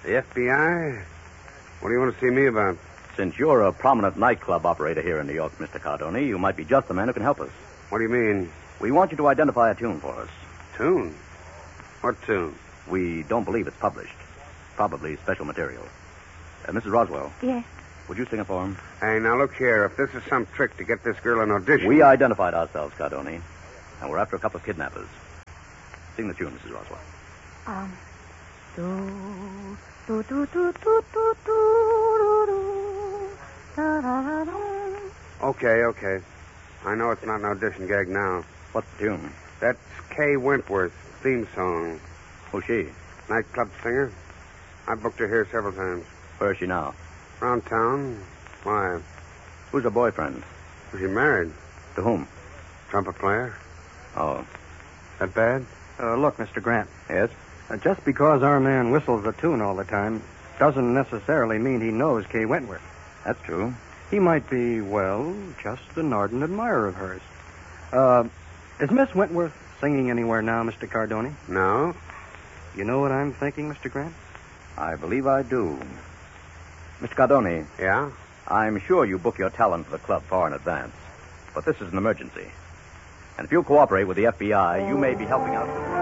The FBI? What do you want to see me about? Since you're a prominent nightclub operator here in New York, Mr. Cardoni, you might be just the man who can help us. What do you mean? We want you to identify a tune for us. Tune? What tune? We don't believe it's published. Probably special material. Mrs. Roswell. Yes. Would you sing it for him? Hey, now look here. If this is some trick to get this girl an audition... We identified ourselves, Cardoni. And we're after a couple of kidnappers. Sing the tune, Mrs. Roswell. Do, do, do, do, do, do, do, do, da, da, da, da. Okay. I know it's not an audition gag now. What's the tune? That's Kay Wentworth's theme song. Who's she? Nightclub singer. I booked her here several times. Where is she now? Around town. Why? Who's her boyfriend? Was she married? To whom? Trumpet player. Oh. That bad? Look, Mr. Grant. Yes? Just because our man whistles the tune all the time doesn't necessarily mean he knows Kay Wentworth. That's true. He might be, well, just an ardent admirer of hers. Is Miss Wentworth singing anywhere now, Mr. Cardoni? No. You know what I'm thinking, Mr. Grant? I believe I do. Mr. Cardoni. Yeah? I'm sure you book your talent for the club far in advance. But this is an emergency. And if you'll cooperate with the FBI, you may be helping out.